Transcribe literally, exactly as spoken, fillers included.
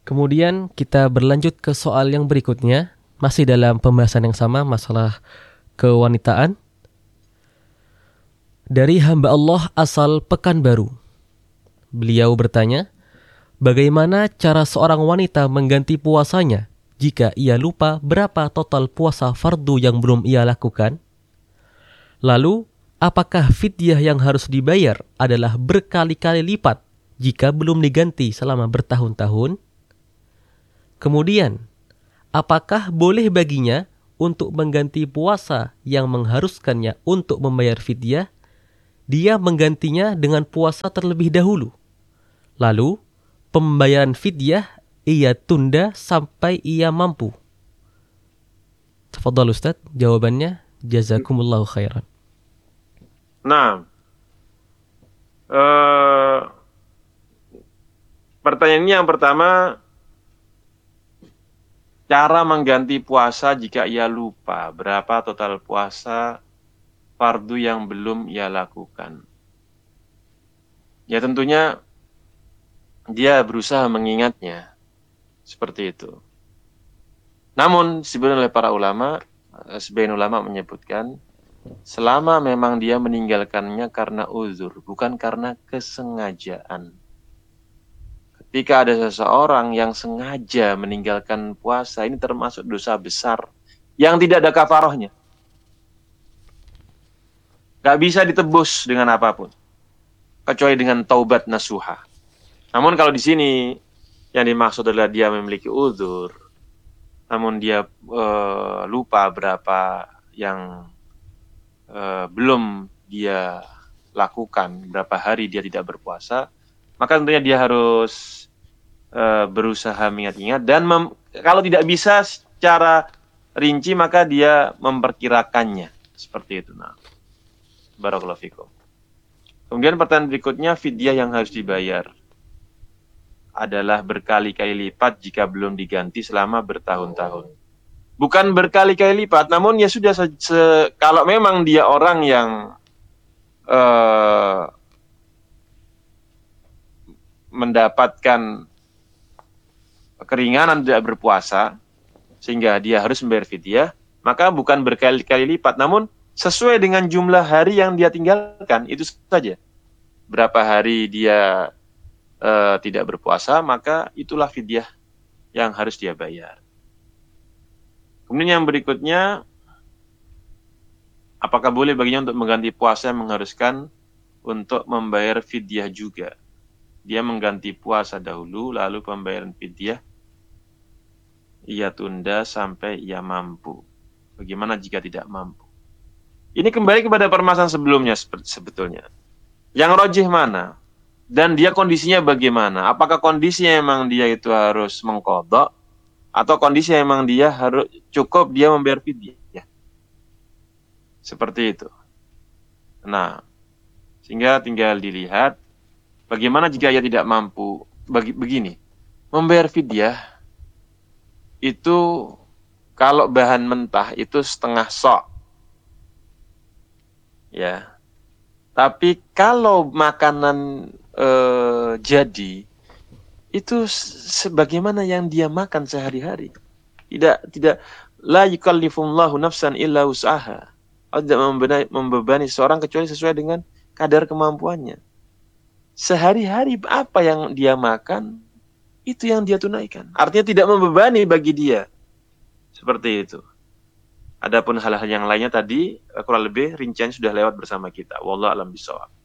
Kemudian kita berlanjut ke soal yang berikutnya, masih dalam pembahasan yang sama, masalah kewanitaan. Dari hamba Allah asal Pekanbaru. Beliau bertanya, bagaimana cara seorang wanita mengganti puasanya jika ia lupa berapa total puasa fardu yang belum ia lakukan? Lalu, apakah fidyah yang harus dibayar adalah berkali-kali lipat jika belum diganti selama bertahun-tahun? Kemudian, apakah boleh baginya untuk mengganti puasa yang mengharuskannya untuk membayar fidyah, dia menggantinya dengan puasa terlebih dahulu? Lalu, pembayaran fidyah ia tunda sampai ia mampu. Tafadhal Ustaz, jawabannya jazakumullahu khairan. Nah, uh, pertanyaannya yang pertama, cara mengganti puasa jika ia lupa berapa total puasa fardu yang belum ia lakukan. Ya tentunya dia berusaha mengingatnya, seperti itu. Namun, sebenarnya oleh para ulama, sebagian ulama menyebutkan, selama memang dia meninggalkannya karena uzur, bukan karena kesengajaan. Ketika ada seseorang yang sengaja meninggalkan puasa, ini termasuk dosa besar yang tidak ada kafarahnya. Gak bisa ditebus dengan apapun, kecuali dengan taubat nasuha. Namun kalau di sini yang dimaksud adalah dia memiliki uzur, namun dia e, lupa berapa yang e, belum dia lakukan, berapa hari dia tidak berpuasa, maka tentunya dia harus e, berusaha mengingat-ingat dan mem, kalau tidak bisa secara rinci maka dia memperkirakannya, seperti itu. Nah, barakallahu fikum. Kemudian pertanyaan berikutnya, fidyah yang harus dibayar adalah berkali-kali lipat jika belum diganti selama bertahun-tahun. Bukan berkali-kali lipat, namun ya sudah se- se- kalau memang dia orang yang uh, mendapatkan keringanan tidak berpuasa sehingga dia harus membayar fidyah, maka bukan berkali-kali lipat, namun sesuai dengan jumlah hari yang dia tinggalkan, itu saja. Berapa hari dia Uh, tidak berpuasa, maka itulah fidyah yang harus dia bayar. Kemudian yang berikutnya, apakah boleh baginya untuk mengganti puasa yang mengharuskan untuk membayar fidyah juga? Dia mengganti puasa dahulu, lalu pembayaran fidyah ia tunda sampai ia mampu. Bagaimana jika tidak mampu? Ini kembali kepada permasalahan sebelumnya sebetulnya. Yang rajih mana? Dan dia kondisinya bagaimana? Apakah kondisinya memang dia itu harus mengqadha atau kondisinya memang dia harus cukup dia membayar fidyah? Ya. Seperti itu. Nah, sehingga tinggal dilihat bagaimana jika ia tidak mampu. Bagi, begini, membayar fidyah itu kalau bahan mentah itu setengah sok. Ya. Tapi kalau makanan Uh, jadi itu sebagaimana yang dia makan sehari-hari, tidak tidak la yukallifullahu nafsan illa wus'aha. Allah tidak membebani, membebani seorang kecuali sesuai dengan kadar kemampuannya. Sehari-hari apa yang dia makan itu yang dia tunaikan, artinya tidak membebani bagi dia, seperti itu. Adapun hal-hal yang lainnya tadi kurang lebih rincian sudah lewat bersama kita. Wallahu a'lam bishawab.